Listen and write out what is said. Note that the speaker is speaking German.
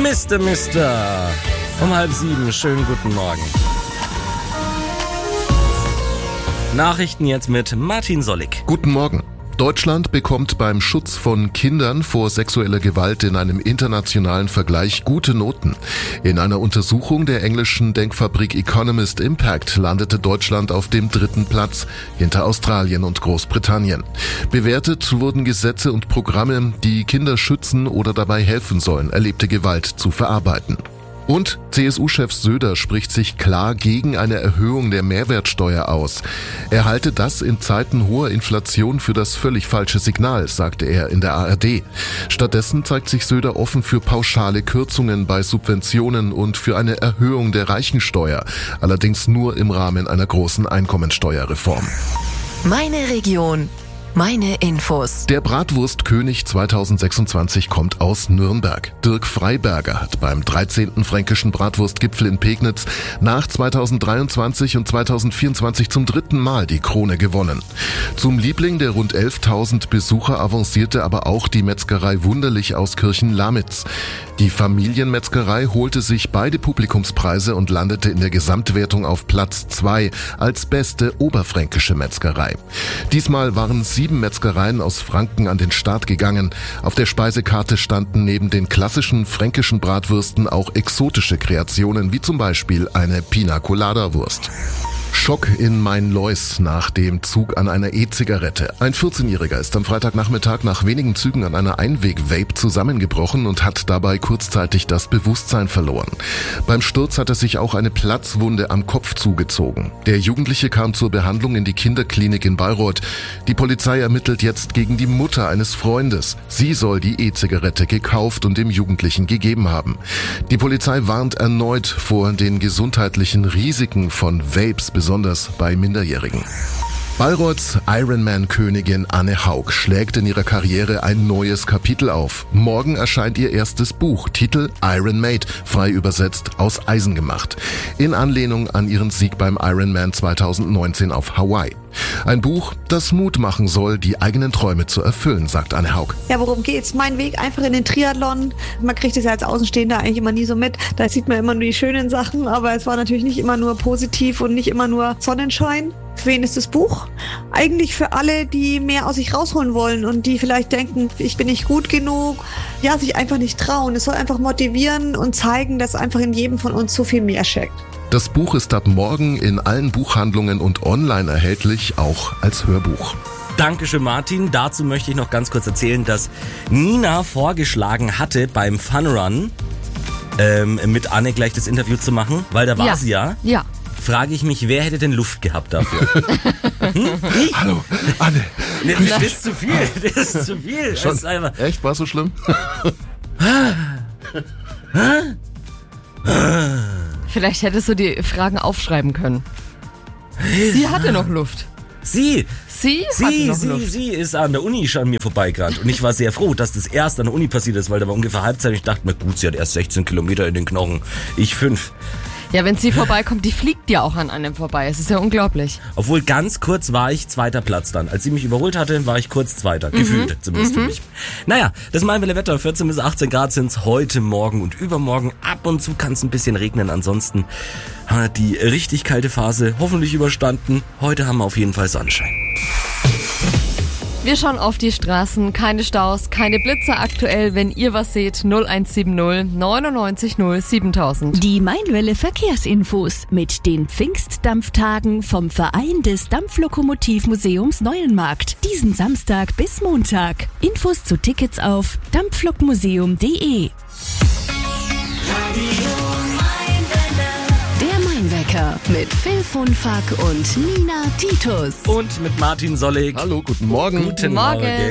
Mister. Um 6:30. Schönen guten Morgen. Nachrichten jetzt mit Martin Sollig. Guten Morgen. Deutschland bekommt beim Schutz von Kindern vor sexueller Gewalt in einem internationalen Vergleich gute Noten. In einer Untersuchung der englischen Denkfabrik Economist Impact landete Deutschland auf dem 3. Platz hinter Australien und Großbritannien. Bewertet wurden Gesetze und Programme, die Kinder schützen oder dabei helfen sollen, erlebte Gewalt zu verarbeiten. Und CSU-Chef Söder spricht sich klar gegen eine Erhöhung der Mehrwertsteuer aus. Er halte das in Zeiten hoher Inflation für das völlig falsche Signal, sagte er in der ARD. Stattdessen zeigt sich Söder offen für pauschale Kürzungen bei Subventionen und für eine Erhöhung der Reichensteuer, allerdings nur im Rahmen einer großen Einkommensteuerreform. Meine Region. Meine Infos. Der Bratwurstkönig 2026 kommt aus Nürnberg. Dirk Freiberger hat beim 13. Fränkischen Bratwurstgipfel in Pegnitz nach 2023 und 2024 zum 3. Mal die Krone gewonnen. Zum Liebling der rund 11.000 Besucher avancierte aber auch die Metzgerei Wunderlich aus Kirchen-Lamitz. Die Familienmetzgerei holte sich beide Publikumspreise und landete in der Gesamtwertung auf Platz 2 als beste oberfränkische Metzgerei. Diesmal waren 7 Metzgereien aus Franken an den Start gegangen. Auf der Speisekarte standen neben den klassischen fränkischen Bratwürsten auch exotische Kreationen, wie zum Beispiel eine Pina-Colada-Wurst. Schock in Main-Lois nach dem Zug an einer E-Zigarette. Ein 14-Jähriger ist am Freitagnachmittag nach wenigen Zügen an einer Einweg-Vape zusammengebrochen und hat dabei kurzzeitig das Bewusstsein verloren. Beim Sturz hat er sich auch eine Platzwunde am Kopf zugezogen. Der Jugendliche kam zur Behandlung in die Kinderklinik in Bayreuth. Die Polizei ermittelt jetzt gegen die Mutter eines Freundes. Sie soll die E-Zigarette gekauft und dem Jugendlichen gegeben haben. Die Polizei warnt erneut vor den gesundheitlichen Risiken von Vapes, besonders bei Minderjährigen. Bayreuths Ironman-Königin Anne Haug schlägt in ihrer Karriere ein neues Kapitel auf. Morgen erscheint ihr erstes Buch, Titel Iron Made, frei übersetzt aus Eisen gemacht, in Anlehnung an ihren Sieg beim Ironman 2019 auf Hawaii. Ein Buch, das Mut machen soll, die eigenen Träume zu erfüllen, sagt Anne Haug. Ja, worum geht's? Mein Weg einfach in den Triathlon. Man kriegt es ja als Außenstehender eigentlich immer nie so mit. Da sieht man immer nur die schönen Sachen, aber es war natürlich nicht immer nur positiv und nicht immer nur Sonnenschein. Für wen ist das Buch? Eigentlich für alle, die mehr aus sich rausholen wollen und die vielleicht denken, ich bin nicht gut genug, ja, sich einfach nicht trauen. Es soll einfach motivieren und zeigen, dass einfach in jedem von uns so viel mehr steckt. Das Buch ist ab morgen in allen Buchhandlungen und online erhältlich, auch als Hörbuch. Dankeschön, Martin. Dazu möchte ich noch ganz kurz erzählen, dass Nina vorgeschlagen hatte, beim Funrun mit Anne gleich das Interview zu machen, weil da war sie ja. Ja. Frage ich mich, wer hätte denn Luft gehabt dafür? Ich? Hallo, Anne. Nee, das ist zu viel. Das ist zu viel. Schon? Das ist einfach... Echt? War so schlimm? Vielleicht hättest du die Fragen aufschreiben können. Sie hatte noch Luft. Sie Luft. Sie ist an der Uni schon an mir vorbeigerannt. Und ich war sehr froh, dass das erst an der Uni passiert ist, weil da war ungefähr Halbzeit. Ich dachte mir, gut, sie hat erst 16 Kilometer in den Knochen. Ich 5. Ja, wenn sie vorbeikommt, die fliegt ja auch an einem vorbei. Es ist ja unglaublich. Obwohl ganz kurz war ich 2. Platz dann. Als sie mich überholt hatte, war ich kurz 2. Gefühlt zumindest für mich. Naja, das Maiwelle Wetter. 14 bis 18 Grad sind's heute, morgen und übermorgen. Ab und zu kann es ein bisschen regnen. Ansonsten haben wir die richtig kalte Phase hoffentlich überstanden. Heute haben wir auf jeden Fall Sonnenschein. Wir schauen auf die Straßen, keine Staus, keine Blitze aktuell. Wenn ihr was seht, 0170 99 0 7000. Die Mainwelle Verkehrsinfos mit den Pfingstdampftagen vom Verein des Dampflokomotivmuseums Neuenmarkt. Diesen Samstag bis Montag. Infos zu Tickets auf dampflokmuseum.de. Mainwecker mit Phil von Fack und Nina Titus. Und mit Martin Sollig. Hallo, guten Morgen. Guten Morgen.